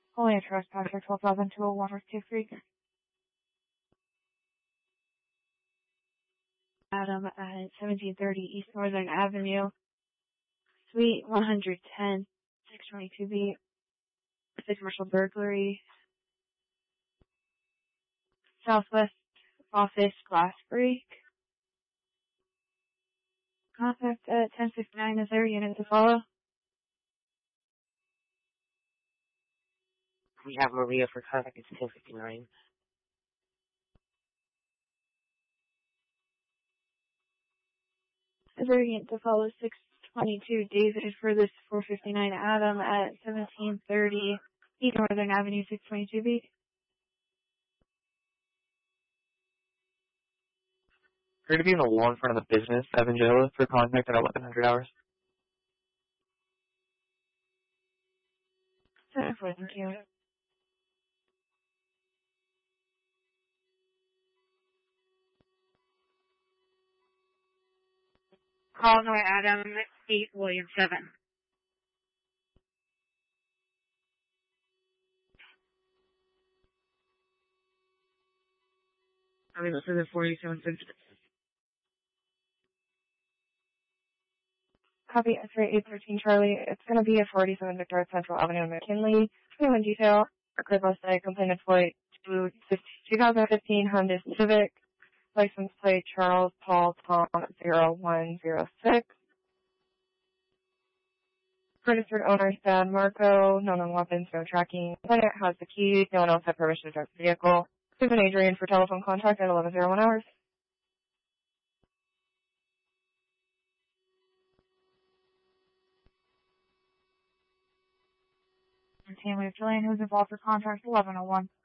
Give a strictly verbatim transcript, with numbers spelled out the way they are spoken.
Only a trespasser, twelve thousand two oh one North Cave Creek. Adam at seventeen thirty East Northern Avenue, Suite one ten, six twenty-two B. It's a commercial burglary. Southwest office glass break. Contact at ten fifty-nine. Is there a unit to follow? We have Maria for contact. It's ten fifty-nine. Is there a unit to follow? six twenty-two David for this four fifty-nine Adam at seventeen thirty East Northern Avenue, six twenty-two B. We're going to be in the wall in front of the business, Evangela, for contact at eleven hundred hours. Thank you. Call North Adam, eight William seven. I mean, this is a forty-seven fifty. Copy X-ray eight thirteen Charlie. It's going to be a forty-seven Victoria Central Avenue, McKinley. twenty-one detail. Record site complainant flight to twenty fifteen Honda Civic. License plate Charles Paul Tom zero one zero six. Registered owner Stan Marco. No known weapons, no tracking. Complainant has the key. No one else had permission to drive the vehicle. Susan Adrian for telephone contact at eleven oh one hours. Entertainment of Jillian, who's involved for contact eleven oh one.